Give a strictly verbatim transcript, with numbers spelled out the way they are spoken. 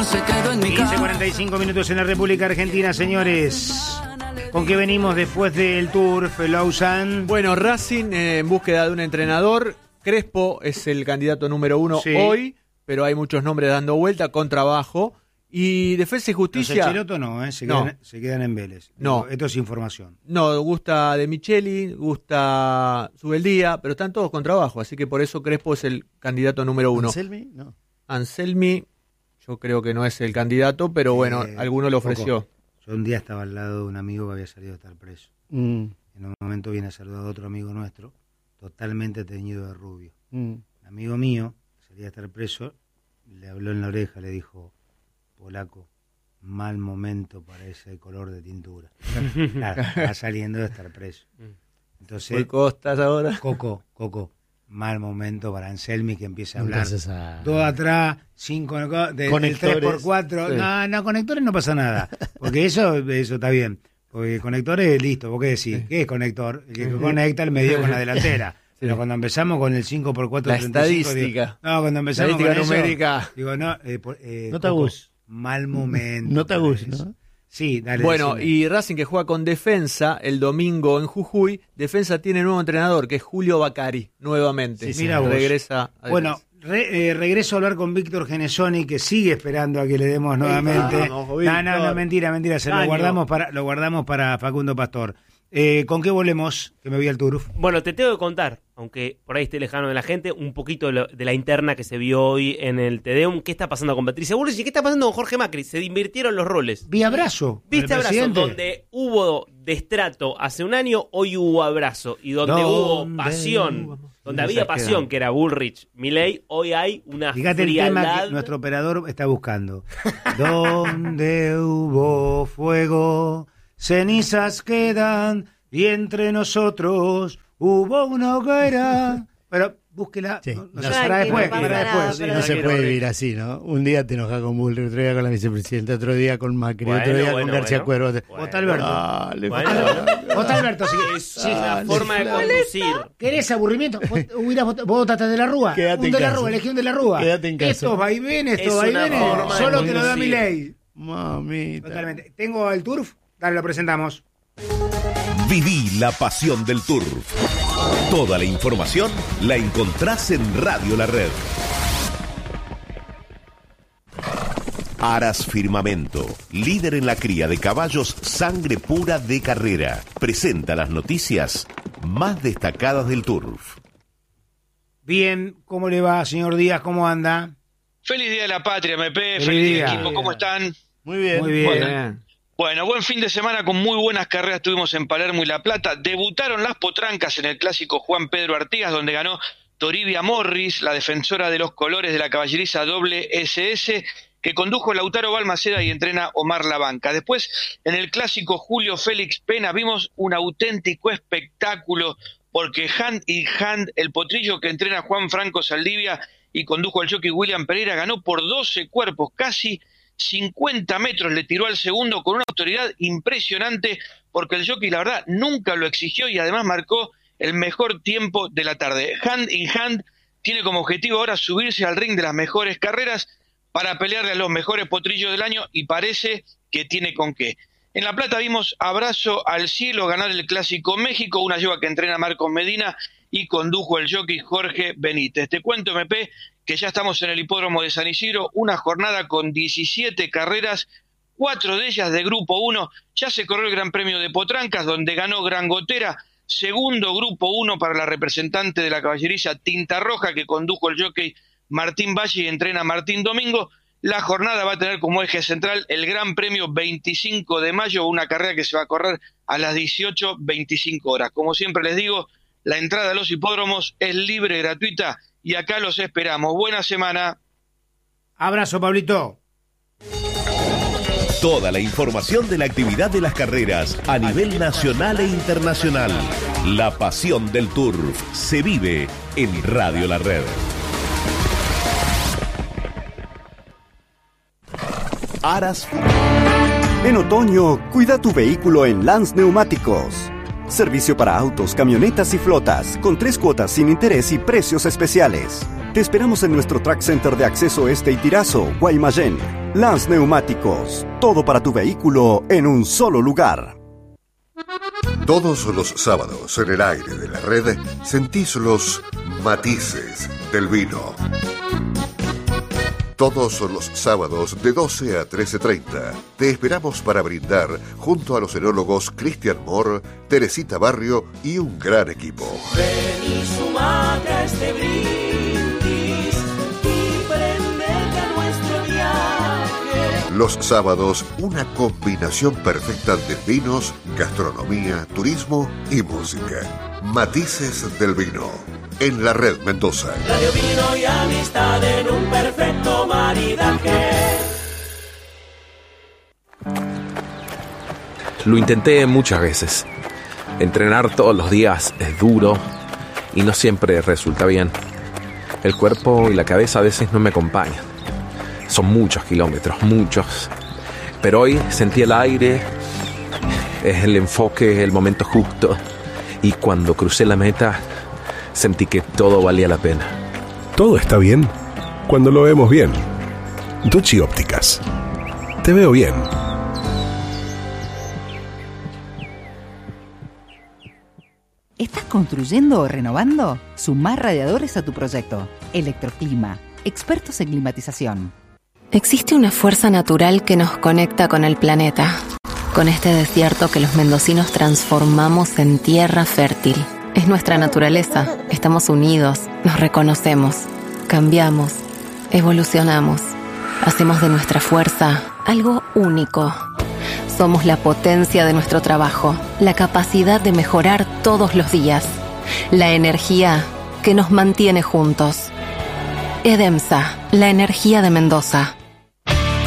se quedó en mi casa. quince cuarenta y cinco minutos en la República Argentina, señores. ¿Con qué venimos después del Tour, Lausanne? Bueno, Racing eh, en búsqueda de un entrenador. Crespo es el candidato número uno sí. hoy, pero hay muchos nombres dando vuelta con trabajo. Y Defensa y Justicia... Los Cheloto no, ¿eh? se, no. Quedan, se quedan en Vélez. No. Esto es información. No, gusta De Micheli, gusta Subeldía, pero están todos con trabajo, así que por eso Crespo es el candidato número uno. ¿Anselmi? No. Anselmi, yo creo que no es el candidato, pero bueno, eh, alguno lo ofreció. Poco. Yo un día estaba al lado de un amigo que había salido de estar preso. Mm. En un momento viene a saludar a otro amigo nuestro, totalmente teñido de rubio. Mm. Un amigo mío, salía de estar preso, le habló en la oreja, le dijo... Polaco, mal momento para ese color de tintura. Claro, va saliendo de estar preso. Entonces, ¿por costas ahora? Coco, Coco, mal momento para Anselmi que empiece a hablar. A... Todo atrás, cinco de, del tres por cuatro. Sí. No, no, conectores no pasa nada. Porque eso, eso está bien. Porque conectores, listo. ¿Vos qué decís? Sí. ¿Qué es conector? El que sí. conecta el medio con la delantera. Sí. Pero cuando empezamos con el cinco por cuatro, la treinta y cinco, estadística. Digo, no, cuando empezamos con numérica. Eso, digo, no, eh, eh, no te gusta. Mal momento. No te gusta, ¿no? Sí, dale. Bueno, decime. Y Racing que juega con Defensa el domingo en Jujuy. Defensa tiene nuevo entrenador, que es Julio Bacari, nuevamente. Sí, mira vos. Regresa a bueno, re, eh, regreso a hablar con Víctor Genesoni, que sigue esperando a que le demos nuevamente. Ay, vamos, no, no, no, mentira, mentira. Se lo guardamos para, lo guardamos para Facundo Pastor. Eh, ¿Con qué volvemos? Que me voy al Turf. Bueno, te tengo que contar, aunque por ahí esté lejano de la gente, un poquito de, lo, de la interna que se vio hoy en el Tedeum. ¿Qué está pasando con Patricia Bullrich y qué está pasando con Jorge Macri? Se invirtieron los roles. Vi abrazo. ¿Viste abrazo? Presidente. Donde hubo destrato hace un año, hoy hubo abrazo. Y donde ¿Dónde hubo pasión, hubo? donde no había pasión, quedan. que era Bullrich, Milei, hoy hay una Fíjate frialdad. el tema que nuestro operador está buscando. Donde hubo fuego, cenizas quedan... Y entre nosotros hubo una hoguera. Pero búsquela. Sí. No, no, no, para después. No, para después. Sí, no se puede vivir así, ¿no? Un día te enojas con Bullrich, otro día con la vicepresidenta, otro día con Macri, bueno, otro día bueno, con García bueno. Cuervo. Bueno. Vota Alberto. Dale, bueno. Vota Alberto. Sí. Es una ah, forma de conducir. ¿Querés aburrimiento? Hubieras votado, vos votaste de la Rúa. Quédate un de la casa. Rúa, elegí un de la Rúa. Quédate en casa. Estos vaivenes, estos vaivenes. Solo te lo da Milei. Mamita. Totalmente. Tengo el Turf. Dale, lo presentamos. Viví la pasión del Turf. Toda la información la encontrás en Radio La Red. Aras Firmamento, líder en la cría de caballos sangre pura de carrera, presenta las noticias más destacadas del Turf. Bien, ¿cómo le va, señor Díaz? ¿Cómo anda? Feliz Día de la Patria, M P. Feliz, Feliz día, día, equipo. ¿Cómo están? Muy bien. Muy bien. Bueno, bueno, buen fin de semana con muy buenas carreras tuvimos en Palermo y La Plata. Debutaron las potrancas en el clásico Juan Pedro Artigas, donde ganó Toribia Morris, la defensora de los colores de la caballeriza doble S S, que condujo Lautaro Balmaceda y entrena Omar Labanca. Después, en el clásico Julio Félix Pena, vimos un auténtico espectáculo, porque Hand in Hand, el potrillo que entrena Juan Franco Saldivia y condujo al jockey William Pereira, ganó por doce cuerpos, casi cincuenta metros le tiró al segundo con una autoridad impresionante, porque el jockey la verdad nunca lo exigió y además marcó el mejor tiempo de la tarde. Hand in Hand tiene como objetivo ahora subirse al ring de las mejores carreras para pelearle a los mejores potrillos del año y parece que tiene con qué. En La Plata vimos Abrazo al Cielo ganar el Clásico México, una yegua que entrena Marcos Medina y condujo el jockey Jorge Benítez. Te cuento, M P, que ya estamos en el hipódromo de San Isidro, una jornada con diecisiete carreras, cuatro de ellas de Grupo uno. Ya se corrió el Gran Premio de Potrancas, donde ganó Gran Gotera, segundo Grupo uno para la representante de la caballeriza Tinta Roja, que condujo el jockey Martín Valle y entrena Martín Domingo. La jornada va a tener como eje central el Gran Premio veinticinco de mayo, una carrera que se va a correr a las dieciocho veinticinco horas. Como siempre les digo, la entrada a los hipódromos es libre, gratuita, y acá los esperamos. Buena semana. Abrazo, Pablito. Toda la información de la actividad de las carreras a nivel nacional e internacional. La pasión del Turf se vive en Radio La Red. Aras. En otoño, cuida tu vehículo en Lance Neumáticos. Servicio para autos, camionetas y flotas, con tres cuotas sin interés y precios especiales. Te esperamos en nuestro Track Center de Acceso Este y Tirazo, Guaymallén. Lance Neumáticos, todo para tu vehículo en un solo lugar. Todos los sábados en el aire de la red sentís los matices del vino. Todos los sábados de doce a trece treinta te esperamos para brindar junto a los enólogos Cristian Moore, Teresita Barrio y un gran equipo. Ven y sumate a este brindis y prendete a nuestro viaje. Los sábados, una combinación perfecta de vinos, gastronomía, turismo y música. Matices del vino. En la Red Mendoza. Radio, vino y amistad en un perfecto maridaje. Lo intenté muchas veces. Entrenar todos los días es duro y no siempre resulta bien. El cuerpo y la cabeza a veces no me acompañan. Son muchos kilómetros, muchos. Pero hoy sentí el aire, es el enfoque, el momento justo. Y cuando crucé la meta, sentí que todo valía la pena. Todo está bien cuando lo vemos bien. Ducci Ópticas. Te veo bien. ¿Estás construyendo o renovando? Sumá radiadores a tu proyecto. Electroclima, expertos en climatización. Existe una fuerza natural que nos conecta con el planeta, con este desierto que los mendocinos transformamos en tierra fértil. Es nuestra naturaleza, estamos unidos, nos reconocemos, cambiamos, evolucionamos, hacemos de nuestra fuerza algo único. Somos la potencia de nuestro trabajo, la capacidad de mejorar todos los días, la energía que nos mantiene juntos. EDEMSA, la energía de Mendoza.